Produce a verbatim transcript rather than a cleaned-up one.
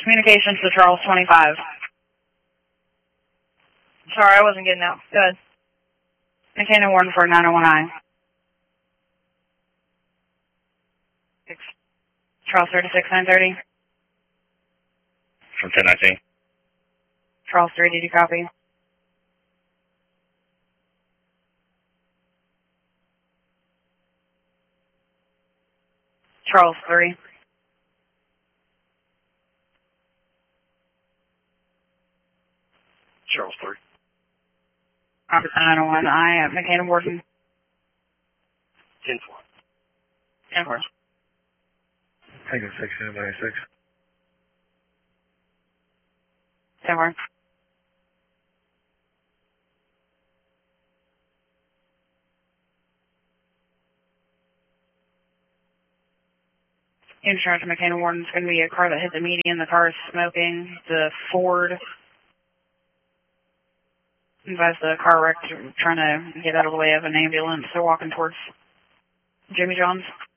Communications to Charles twenty-five. Sorry, I wasn't getting out. Good. McKenna Warden for nine oh one I. Six. Charles thirty-six, nine thirty. From ten nineteen. Charles three, did you copy? Charles three. Charles three. nine oh one I at McKenna Warden. ten four. ten four. Tango six, ninety-six. ten four. Insurance McKenna Warden is going to be a car that hit the median. The car is smoking. The Ford. Advise the car wreck, trying to get out of the way of an ambulance. They're walking towards Jimmy John's.